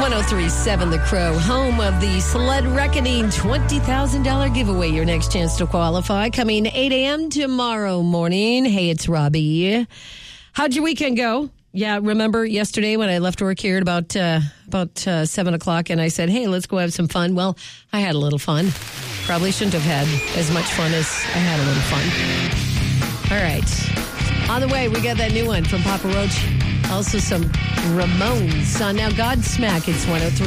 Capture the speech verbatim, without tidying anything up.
one oh three point seven The Crow, home of the Sled Reckoning twenty thousand dollars giveaway. Your next chance to qualify coming eight a.m. tomorrow morning. Hey, it's Robbie. How'd your weekend go? Yeah, remember yesterday when I left work here at about, uh, about uh, seven o'clock and I said, hey, let's go have some fun. Well, I had a little fun. Probably shouldn't have had as much fun as I had a little fun. All right. On the way, we got that new one from Papa Roach. Also some Ramones on Now Godsmack. It's one oh three.